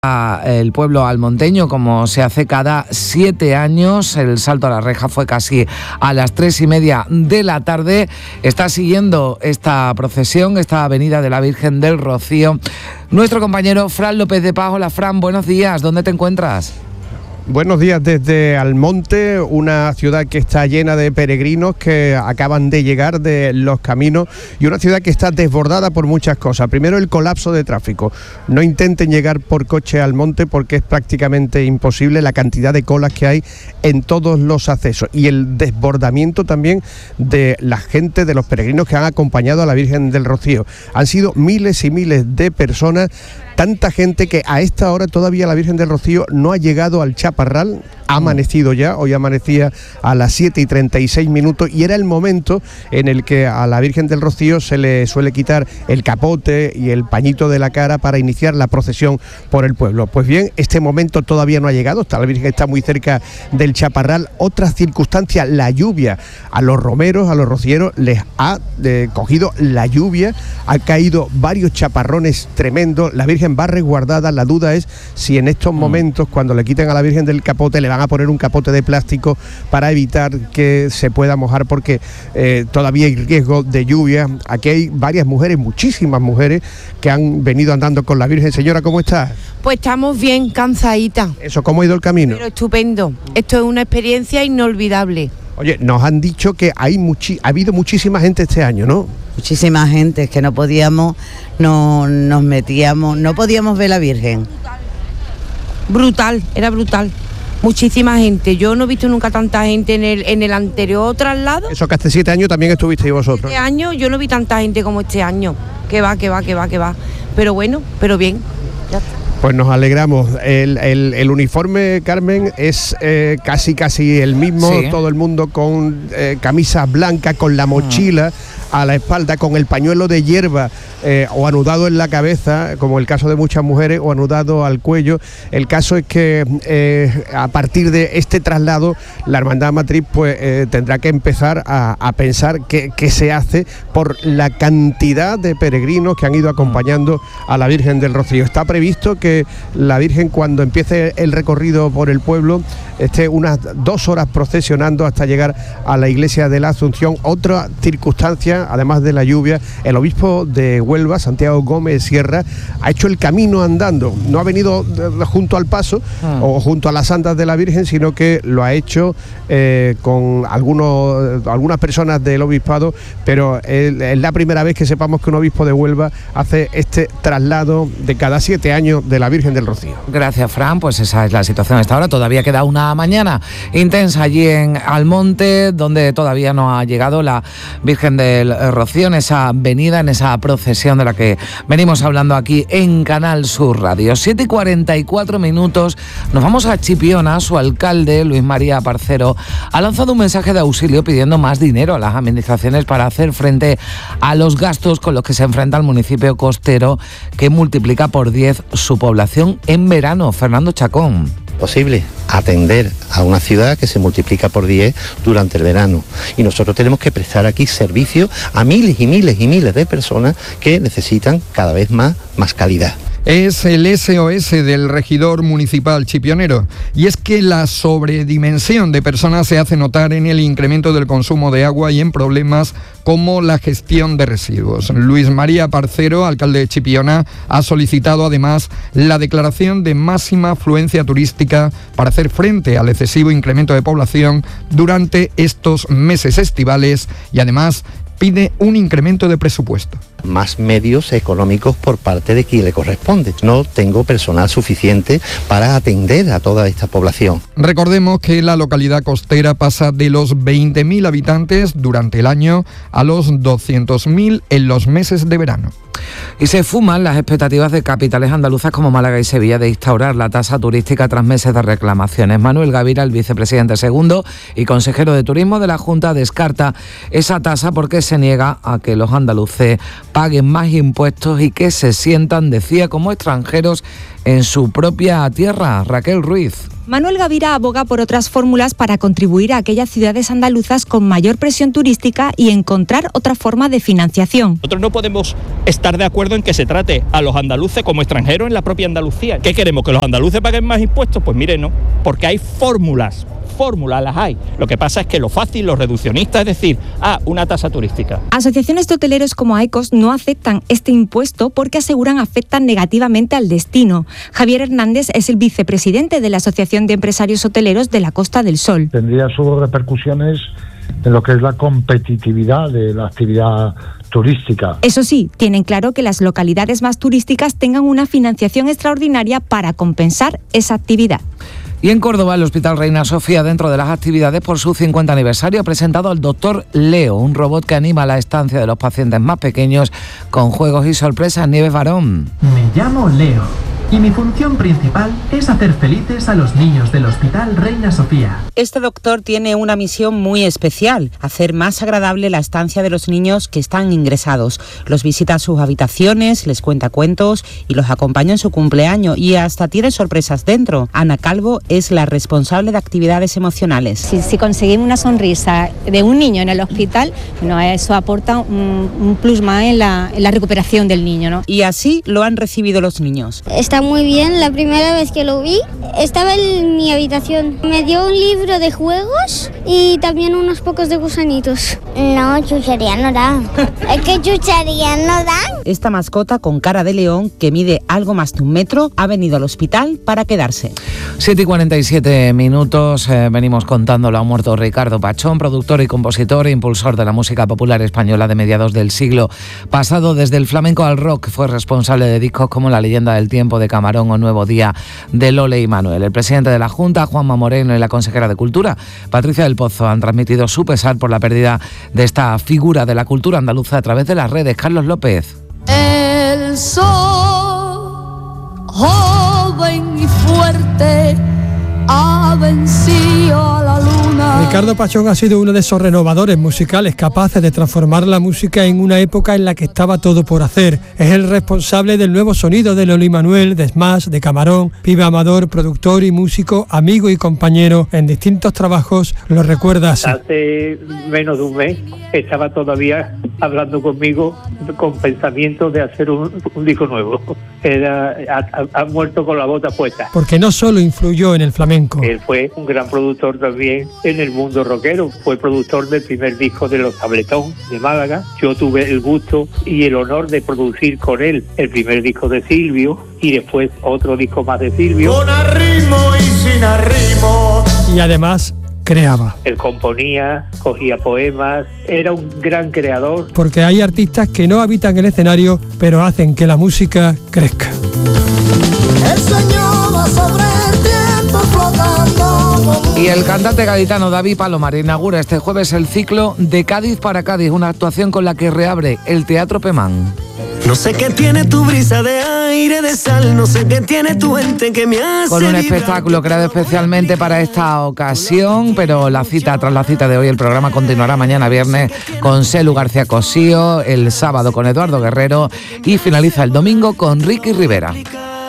El pueblo almonteño, como se hace cada 7 años. El salto a la reja fue casi a las 3:30 de la tarde. Está siguiendo esta procesión, esta avenida de la Virgen del Rocío, nuestro compañero Fran López de Paz. Hola Fran, buenos días, ¿dónde te encuentras? Buenos días desde Almonte, una ciudad que está llena de peregrinos que acaban de llegar de los caminos y una ciudad que está desbordada por muchas cosas. Primero, el colapso de tráfico. No intenten llegar por coche a Almonte porque es prácticamente imposible la cantidad de colas que hay en todos los accesos. Y el desbordamiento también de la gente, de los peregrinos que han acompañado a la Virgen del Rocío. Han sido miles y miles de personas, tanta gente que a esta hora todavía la Virgen del Rocío no ha llegado al Chaparral. Ha amanecido ya, hoy amanecía a las 7:36 y era el momento en el que a la Virgen del Rocío se le suele quitar el capote y el pañito de la cara para iniciar la procesión por el pueblo. Pues bien, este momento todavía no ha llegado, la Virgen está muy cerca del Chaparral. Otra circunstancia, la lluvia. A los romeros, a los rocieros les ha cogido la lluvia, ha caído varios chaparrones tremendos. La Virgen va resguardada, la duda es si en estos momentos, cuando le quiten a la Virgen del capote, le van a poner un capote de plástico para evitar que se pueda mojar, porque todavía hay riesgo de lluvia. Aquí hay varias mujeres, muchísimas mujeres que han venido andando con la Virgen. Señora, ¿cómo está? Pues estamos bien, cansadita. ¿Eso cómo ha ido el camino? Pero estupendo, esto es una experiencia inolvidable. Oye, nos han dicho que ha habido muchísima gente este año, ¿no? Muchísima gente, que no podíamos, nos metíamos, no podíamos ver la Virgen. Brutal, era brutal. Muchísima gente. Yo no he visto nunca tanta gente en el anterior traslado. Eso que hace 7 años también estuvisteis vosotros. 7 años yo no vi tanta gente como este año. Que va. Pero bueno, pero bien. Ya está. Pues nos alegramos. El uniforme, Carmen, es casi el mismo. Sí. Todo el mundo con camisas blancas, con la mochila a la espalda, con el pañuelo de hierba o anudado en la cabeza, como el caso de muchas mujeres, o anudado al cuello. El caso es que a partir de este traslado, la Hermandad Matriz pues tendrá que empezar a pensar qué se hace por la cantidad de peregrinos que han ido acompañando a la Virgen del Rocío. Está previsto que la Virgen, cuando empiece el recorrido por el pueblo, esté unas 2 horas procesionando hasta llegar a la iglesia de la Asunción. Otra circunstancia, además de la lluvia, el obispo de Huelva, Santiago Gómez Sierra, ha hecho el camino andando. No ha venido junto al paso o junto a las andas de la Virgen, sino que lo ha hecho con algunas personas del obispado, pero es la primera vez que sepamos que un obispo de Huelva hace este traslado de cada 7 años de la Virgen del Rocío. Gracias, Fran. Pues esa es la situación hasta ahora. Todavía queda una mañana intensa allí en Almonte, donde todavía no ha llegado la Virgen del Rocío, en esa avenida, en esa procesión de la que venimos hablando aquí en Canal Sur Radio. 7:44. Nos vamos a Chipiona. Su alcalde, Luis María Parcero, ha lanzado un mensaje de auxilio pidiendo más dinero a las administraciones para hacer frente a los gastos con los que se enfrenta el municipio costero, que multiplica por 10 su población en verano. Fernando Chacón. Posible atender a una ciudad que se multiplica por 10 durante el verano, y nosotros tenemos que prestar aquí servicio a miles y miles y miles de personas que necesitan cada vez más calidad. Es el SOS del regidor municipal chipionero, y es que la sobredimensión de personas se hace notar en el incremento del consumo de agua y en problemas como la gestión de residuos. Luis María Parcero, alcalde de Chipiona, ha solicitado además la declaración de máxima afluencia turística para hacer frente al excesivo incremento de población durante estos meses estivales, y además pide un incremento de presupuesto. Más medios económicos por parte de quien le corresponde. No tengo personal suficiente para atender a toda esta población. Recordemos que la localidad costera pasa de los 20.000 habitantes durante el año a los 200.000 en los meses de verano. Y se fuman las expectativas de capitales andaluzas como Málaga y Sevilla de instaurar la tasa turística tras meses de reclamaciones. Manuel Gavira, el vicepresidente segundo y consejero de Turismo de la Junta, descarta esa tasa porque se niega a que los andaluces paguen más impuestos y que se sientan, decía, como extranjeros en su propia tierra. Raquel Ruiz. Manuel Gavira aboga por otras fórmulas para contribuir a aquellas ciudades andaluzas con mayor presión turística y encontrar otra forma de financiación. Nosotros no podemos estar de acuerdo en que se trate a los andaluces como extranjeros en la propia Andalucía. ¿Qué queremos? ¿Que los andaluces paguen más impuestos? Pues mire, no, porque hay fórmulas las hay. Lo que pasa es que lo fácil, lo reduccionista, es decir, una tasa turística. Asociaciones de hoteleros como AECOS no aceptan este impuesto porque aseguran afectan negativamente al destino. Javier Hernández es el vicepresidente de la Asociación de Empresarios Hoteleros de la Costa del Sol. Tendría sus repercusiones en lo que es la competitividad de la actividad turística. Eso sí, tienen claro que las localidades más turísticas tengan una financiación extraordinaria para compensar esa actividad. Y en Córdoba, el Hospital Reina Sofía, dentro de las actividades por su 50 aniversario, ha presentado al Dr. Leo, un robot que anima la estancia de los pacientes más pequeños con juegos y sorpresas. Nieves Barón. Me llamo Leo y mi función principal es hacer felices a los niños del Hospital Reina Sofía. Este doctor tiene una misión muy especial, hacer más agradable la estancia de los niños que están ingresados. Los visita a sus habitaciones, les cuenta cuentos y los acompaña en su cumpleaños y hasta tiene sorpresas dentro. Ana Calvo es la responsable de actividades emocionales. Si conseguimos una sonrisa de un niño en el hospital, bueno, eso aporta un plus más en la recuperación del niño, ¿no? Y así lo han recibido los niños. Está muy bien, la primera vez que lo vi estaba en mi habitación. Me dio un libro de juegos y también unos pocos de gusanitos. No, chuchería no da. Es que chuchería no da. Esta mascota con cara de león, que mide algo más de 1 metro, ha venido al hospital para quedarse. 7:47 minutos, venimos contándolo. Ha muerto Ricardo Pachón, productor y compositor e impulsor de la música popular española de mediados del siglo pasado. Desde el flamenco al rock, fue responsable de discos como La leyenda del tiempo de Camarón o Nuevo día de Lole y Manuel. El presidente de la Junta, Juanma Moreno, y la consejera de Cultura, Patricia del Pozo, han transmitido su pesar por la pérdida de esta figura de la cultura andaluza a través de las redes. Carlos López. El sol, joven y fuerte, ha vencido a la luna. Ricardo Pachón ha sido uno de esos renovadores musicales capaces de transformar la música en una época en la que estaba todo por hacer. Es el responsable del nuevo sonido de Lole y Manuel, de Smash, de Camarón, pibe amador, productor y músico, amigo y compañero en distintos trabajos. Lo recuerda así. Hace menos de un mes estaba todavía hablando conmigo con pensamientos de hacer un disco nuevo. Ha muerto con la bota puesta. Porque no solo influyó en el flamenco. Él fue un gran productor también en el mundo rockero. Fue productor del primer disco de Los Tabletón de Málaga. Yo tuve el gusto y el honor de producir con él el primer disco de Silvio y después otro disco más de Silvio. Con arrimo y sin arrimo. Y además creaba. Él componía, cogía poemas, era un gran creador. Porque hay artistas que no habitan el escenario, pero hacen que la música crezca. El sueño va sobre el tiempo flotando. Y el cantante gaditano David Palomar inaugura este jueves el ciclo De Cádiz para Cádiz, una actuación con la que reabre el Teatro Pemán. No sé qué tiene tu brisa de aire de sal, no sé qué tiene tu ente que me hace con un espectáculo creado especialmente para esta ocasión, pero tras la cita de hoy, el programa continuará mañana viernes con Selu García Cosío, el sábado con Eduardo Guerrero y finaliza el domingo con Ricky Rivera.